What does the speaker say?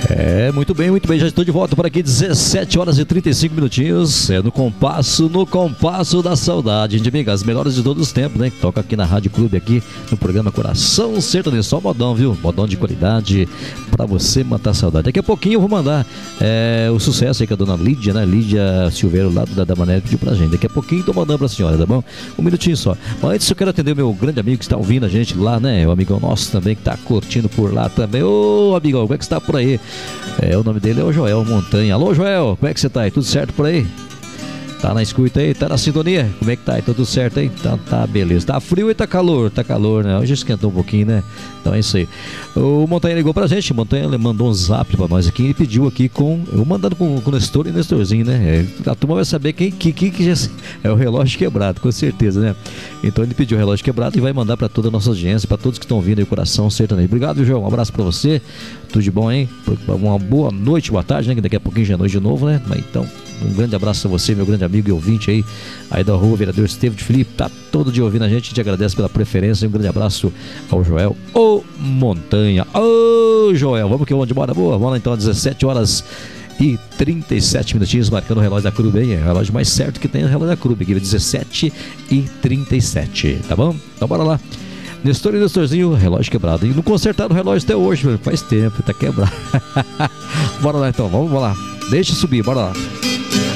Muito bem, já estou de volta por aqui, 17 horas e 35 minutinhos, no compasso da saudade, gente amiga, as melhores de todos os tempos, né, que toca aqui na Rádio Clube, aqui no programa Coração Sertanejo, só modão, viu, modão de qualidade, pra você matar a saudade. Daqui a pouquinho eu vou mandar o sucesso aí que a dona Lídia, né, Lídia Silveira, lá da Mané, pediu pra gente, daqui a pouquinho tô mandando pra senhora, tá bom? Um minutinho só, mas antes eu quero atender o meu grande amigo que está ouvindo a gente lá, né, o amigão nosso também, que tá curtindo por lá também. Ô amigão, como é que você tá por aí? O nome dele é o Joel Montanha. Alô Joel, como é que você tá aí? Tudo certo por aí? Tá na escuta aí? Tá na sintonia? Como é que tá aí? Tudo certo aí? Então tá, beleza. Tá frio e tá calor? Tá calor, né? Hoje esquentou um pouquinho, né? Então é isso aí. O Montanha ligou pra gente. O Montanha mandou um zap pra nós aqui e pediu aqui eu mandando com o Nestor e o Nestorzinho, né? A turma vai saber quem é o relógio quebrado, com certeza, né? Então ele pediu o relógio quebrado e vai mandar pra toda a nossa audiência, pra todos que estão ouvindo aí, Coração Sertanejo. Obrigado, João. Um abraço pra você. Tudo de bom, hein? Uma boa noite, boa tarde, né? Que daqui a pouquinho já é noite de novo, né? Mas então, um grande abraço a você, meu grande amigo e ouvinte aí da rua Vereador Estevam de Filipe, tá todo dia ouvindo a gente, te agradece pela preferência, um grande abraço ao Joel, Montanha, Joel, vamos que onde mora, boa, vamos lá então, 17 horas e 37 minutinhos, marcando o relógio da Clube, hein? É o relógio mais certo que tem, o relógio da Clube, aqui, 17 e 37, tá bom? Então bora lá. Nestor e Nestorzinho, relógio quebrado. E não consertaram o relógio até hoje, faz tempo, tá quebrado. Bora lá então, vamos lá. Deixa subir, bora lá.